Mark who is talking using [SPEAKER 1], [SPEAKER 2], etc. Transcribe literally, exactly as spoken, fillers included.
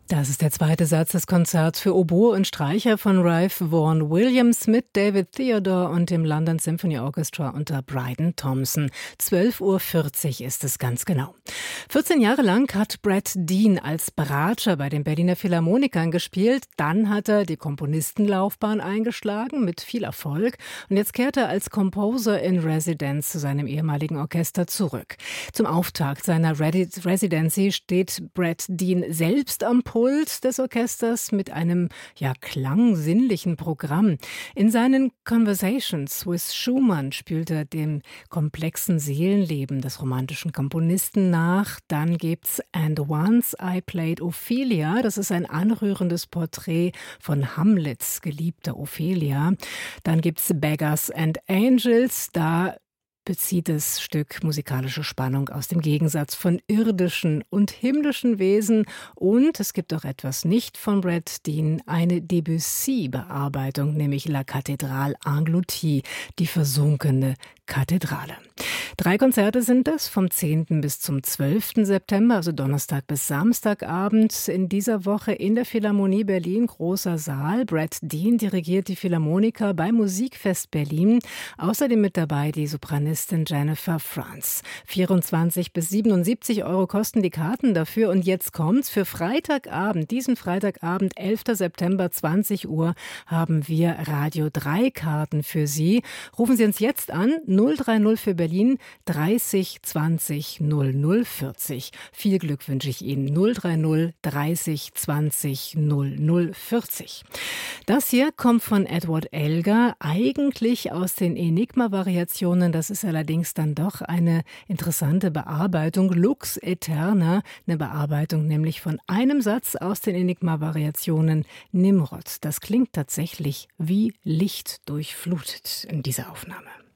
[SPEAKER 1] Das ist der zweite Satz des Konzerts für Oboe und Streicher von Ralph Vaughan Williams mit David Theodore und dem London Symphony Orchestra unter Bryden Thompson. zwölf Uhr vierzig ist es ganz genau. vierzehn Jahre lang hat Brett Dean als Bratscher bei den Berliner Philharmonikern gespielt. Dann hat er die Komponistenlaufbahn eingeschlagen mit viel Erfolg. Und jetzt kehrt er als Composer in Residence zu seinem ehemaligen Orchester zurück. Zum Auftakt seiner Residency steht Brett Dean selbst am Pult des Orchesters mit einem ja klangsinnlichen Programm. In seinen Conversations with Schumann spült er dem komplexen Seelenleben des romantischen Komponisten nach. Dann gibt's And Once I Played Ophelia. Das ist ein anrührendes Porträt von Hamlets geliebter Ophelia. Dann gibt's Beggars and Angels. Da bezieht das Stück musikalische Spannung aus dem Gegensatz von irdischen und himmlischen Wesen. Und es gibt auch etwas nicht von Brett Dean, eine Debussy-Bearbeitung, nämlich La Cathédrale engloutie, die versunkene Kathedrale. Drei Konzerte sind es, vom zehnten bis zum zwölften September, also Donnerstag bis Samstagabend in dieser Woche in der Philharmonie Berlin, großer Saal. Brett Dean dirigiert die Philharmoniker beim Musikfest Berlin. Außerdem mit dabei die Sopranistin Jennifer Franz. vierundzwanzig bis siebenundsiebzig Euro kosten die Karten dafür. Und jetzt kommt's. Für Freitagabend, diesen Freitagabend, elften September, zwanzig Uhr, haben wir Radio drei Karten für Sie. Rufen Sie uns jetzt an, null drei null für Berlin, dreißig zwanzig null null vierzig. Viel Glück wünsche ich Ihnen. null drei null dreißig zwanzig null null vierzig. Das hier kommt von Edward Elgar, eigentlich aus den Enigma-Variationen. Das ist allerdings dann doch eine interessante Bearbeitung. Lux Aeterna, eine Bearbeitung nämlich von einem Satz aus den Enigma-Variationen Nimrod. Das klingt tatsächlich wie Licht durchflutet in dieser Aufnahme.